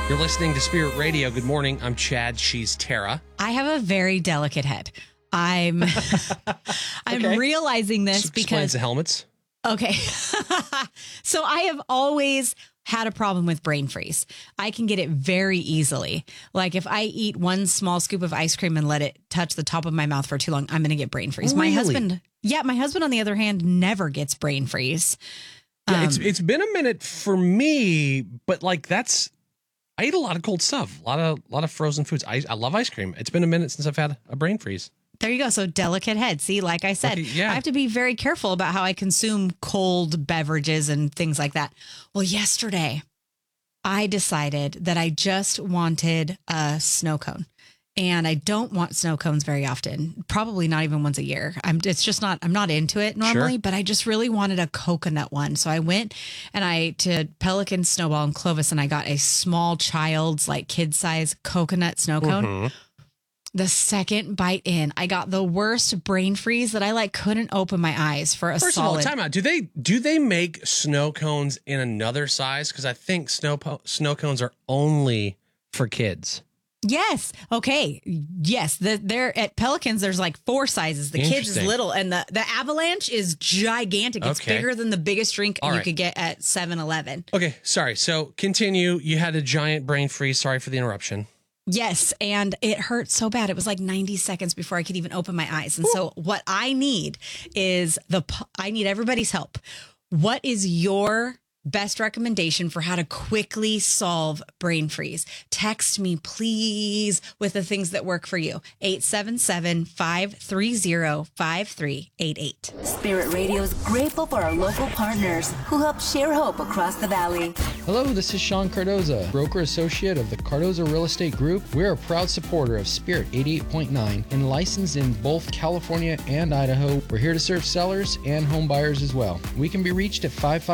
You're listening to Spirit Radio. Good morning. I'm Chad. She's Tara. I have a very delicate head. I'm realizing this Explains because the helmets. Okay. So I have always had a problem with brain freeze. I can get it very easily. Like if I eat one small scoop of ice cream and let it touch the top of my mouth for too long, I'm going to get brain freeze. Really? My husband on the other hand never gets brain freeze. Yeah, it's been a minute for me, but like I eat a lot of cold stuff, a lot of frozen foods. I love ice cream. It's been a minute since I've had a brain freeze. There you go. So delicate head. See, like I said, Okay, yeah. I have to be very careful about how I consume cold beverages and things like that. Well, yesterday I decided that I just wanted a snow cone. And I don't want snow cones very often, probably not even once a year. I'm not into it normally, Sure. but I just really wanted a coconut one. So I went to Pelican Snowball in Clovis and I got a small child's like kid size coconut snow cone. Mm-hmm. The second bite in, I got the worst brain freeze that I couldn't open my eyes for a First solid. of all, time out. Do they make snow cones in another size? Because I think snow cones are only for kids. Yes. Okay. Yes. They're at Pelicans. There's like 4 sizes. The kids is little, and the Avalanche is gigantic. It's Okay. bigger than the biggest drink All you right. could get at 7-Eleven. Okay, sorry. So continue. You had a giant brain freeze. Sorry for the interruption. Yes, and it hurt so bad. It was like 90 seconds before I could even open my eyes. And so what I need is I need everybody's help. What is your best recommendation for how to quickly solve brain freeze? Text me, please, with the things that work for you. 877-530-5388. Spirit Radio is grateful for our local partners who help share hope across the valley. Hello, this is Sean Cardoza, broker associate of the Cardoza Real Estate Group. We're a proud supporter of Spirit 88.9 and licensed in both California and Idaho. We're here to serve sellers and home buyers as well. We can be reached at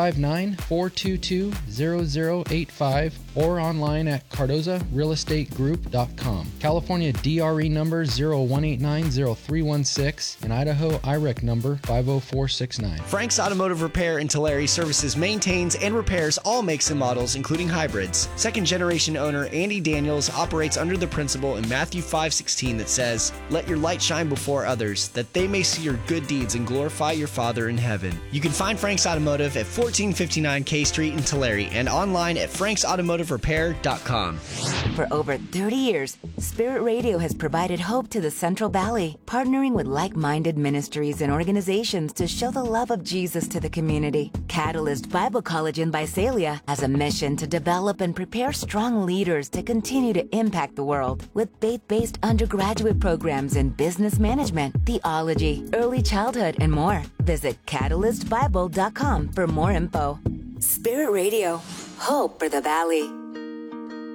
559-422-0085 or online at cardozarealestategroup.com. California DRE number 01890316 and Idaho IREC number 50469. Frank's Automotive Repair in Tulare services, maintains, and repairs all makes and models, including hybrids. Second-generation owner Andy Daniels operates under the principle in Matthew 5:16 that says, "Let your light shine before others, that they may see your good deeds and glorify your Father in heaven." You can find Frank's Automotive at 1459 K Street in Tulare and online at franksautomotiverepair.com. For over 30 years, Spirit Radio has provided hope to the Central Valley, partnering with like-minded ministries and organizations to show the love of Jesus to the community. Catalyst Bible College in Visalia has a mission to develop and prepare strong leaders to continue to impact the world with faith-based undergraduate programs in business management, theology, early childhood, and more. Visit catalystbible.com for more info. Spirit Radio, hope for the valley.